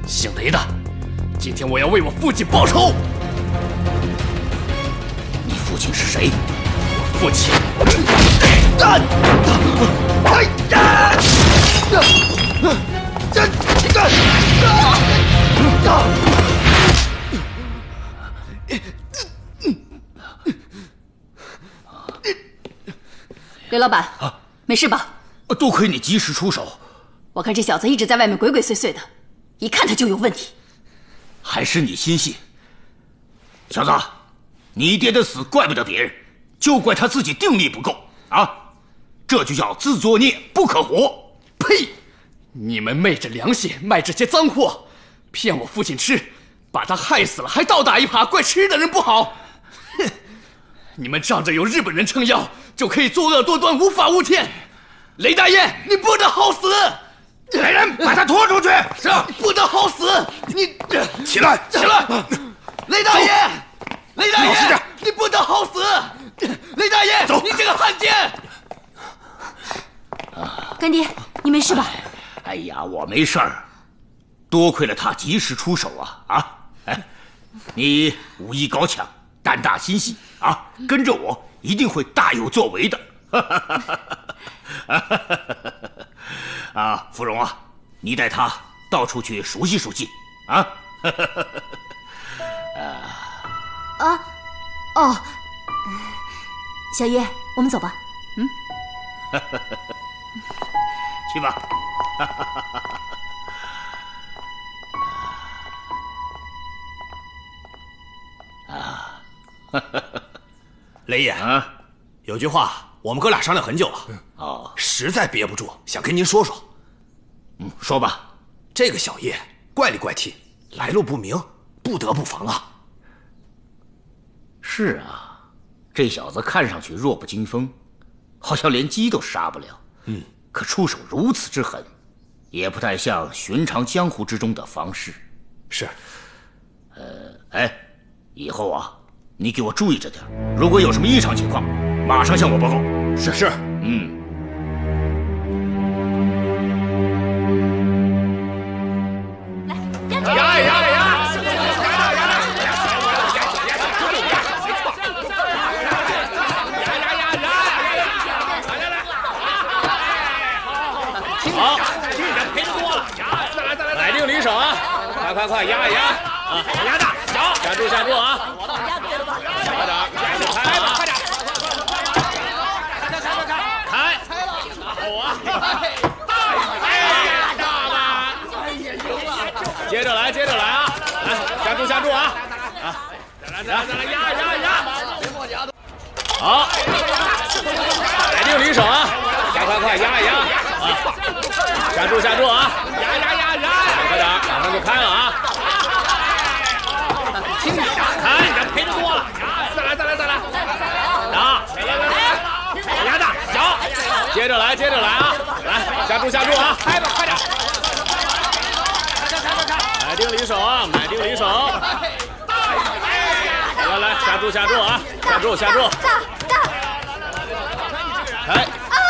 姓雷的，今天我要为我父亲报仇。 你父亲是谁？ 我父亲。 刘老板，没事吧？ 多亏你及时出手。 我看这小子一直在外面鬼鬼祟祟的，一看他就有问题。 还是你心细。小子，你爹的死怪不得别人，就怪他自己定力不够啊！这就叫自作孽不可活。 呸！你们昧着良心卖这些脏货，骗我父亲吃，把他害死了还倒打一耙，怪吃的人不好。哼！你们仗着有日本人撑腰，就可以作恶多端，无法无天。雷大爷，你不得好死！ 来人，把他拖出去！ 是，不得好死！你起来， 起来！雷大爷，雷大爷，你不得好死！雷大爷，走！你这个汉奸！ 干爹，你没事吧？ 哎呀，我没事儿，多亏了他及时出手啊！哎，你武艺高强，胆大心细啊，跟着我一定会大有作为的。啊，芙蓉啊，你带他到处去熟悉熟悉啊！ 哦，小叶，我们走吧。 去吧。 雷爷啊，有句话我们哥俩商量很久了， 哦， 实在憋不住，想跟您说说。 说吧。 这个小叶怪里怪气，来路不明，不得不防啊。 是啊，这小子看上去弱不禁风，好像连鸡都杀不了。可出手如此之狠，也不太像寻常江湖之中的方式。 是。 哎，以后啊，你给我注意着点，如果有什么异常情况，马上向我报告。 是。 好，这人赔的多了，买定离手啊！快压一压啊！压大小，下注啊！快点，开吧，快点！开！好啊！哎，大吧！接着来啊！来，下注啊！再来，压！好，买定离手啊！快压一压啊！下注啊！压！快点，马上就开了啊！听你的，开，人赔的多了，再来！打！来，压大小，接着来啊！来，下注啊！开吧，快点！买定离手啊！来，下注啊！下注！开！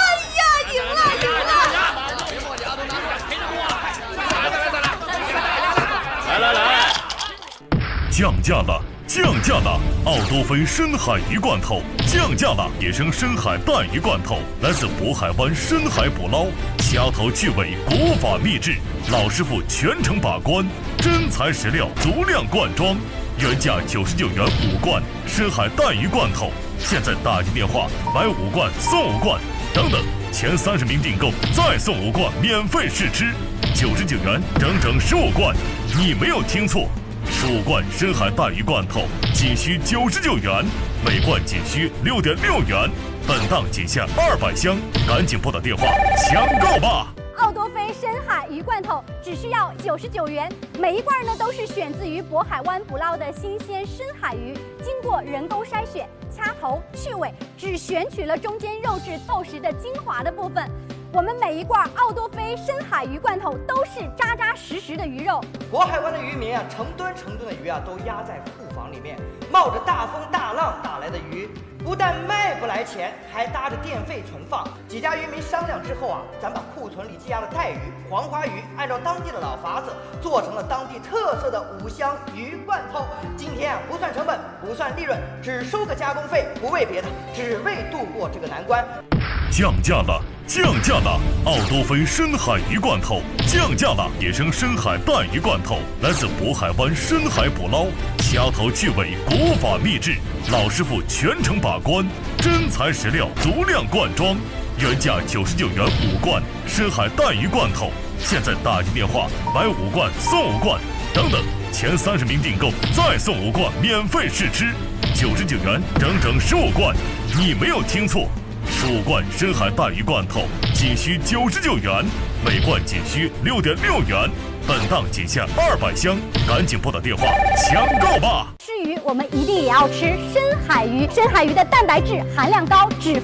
来！ 降价了！奥多菲深海鱼罐头降价了！野生深海带鱼罐头来自渤海湾深海捕捞，掐头去尾，国法秘制，老师傅全程把关，真材实料，足量灌装，原价99元5罐深海带鱼罐头，现在打进电话买5罐送5罐，等等，前30名订购再送5罐免费试吃，99元整15罐，你没有听错。15罐深海带鱼罐头仅需99元，每罐仅需6.6元，本档仅限200箱，赶紧拨打电话抢购吧！ 奥多菲深海鱼罐头只需要99元，每一罐呢都是选自于渤海湾捕捞的新鲜深海鱼，经过人工筛选、掐头去尾，只选取了中间肉质厚实的精华的部分。 我们每一罐奥多菲深海鱼罐头都是扎扎实实的鱼肉。 渤海湾的渔民啊，成吨的鱼啊，都压在库房里面，冒着大风大浪打来的鱼，不但卖不来钱，还搭着电费存放。几家渔民商量之后啊，咱把库存里积压的带鱼、黄花鱼，按照当地的老法子，做成了当地特色的5香鱼罐头。今天啊，不算成本，不算利润，只收个加工费，不为别的，只为度过这个难关。 降价了！降价了！奥多菲深海鱼罐头降价了！野生深海带鱼罐头来自渤海湾深海捕捞，掐头去尾，国法秘制，老师傅全程把关，真材实料，足量灌装，原价99元5罐深海带鱼罐头，现在打进电话买5罐送5罐，等等，前30名订购再送5罐免费试吃，99元整整15罐，你没有听错。15罐深海带鱼罐头仅需99元，每罐仅需6.6元，本档仅限200箱，赶紧拨打电话抢购吧！ 吃鱼，我们一定也要吃深海鱼。深海鱼的蛋白质含量高，脂